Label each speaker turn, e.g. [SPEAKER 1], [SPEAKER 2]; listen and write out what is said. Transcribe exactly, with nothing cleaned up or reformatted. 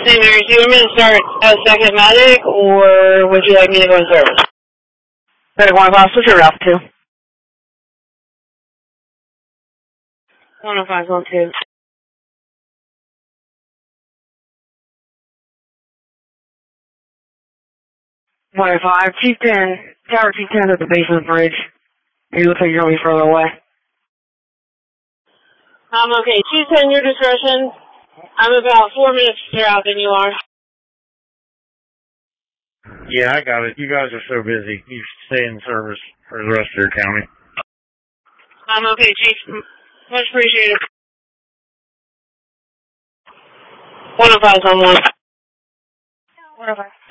[SPEAKER 1] Saint Mary's, do you want me to start a second medic, or would you like me to go in service?
[SPEAKER 2] Medic one oh five, switch your route to.
[SPEAKER 1] one oh five, one two.
[SPEAKER 2] one oh five, Chief ten, Tower Chief ten at the base of the bridge. You look like you're going to be further away.
[SPEAKER 1] Um, okay, Chief ten, your discretion. I'm about four minutes further out than you are.
[SPEAKER 3] Yeah, I got it. You guys are so busy. You should stay in service for the rest of your county.
[SPEAKER 1] Um, okay, Chief. Much appreciated. one oh five, one one.
[SPEAKER 2] one oh five.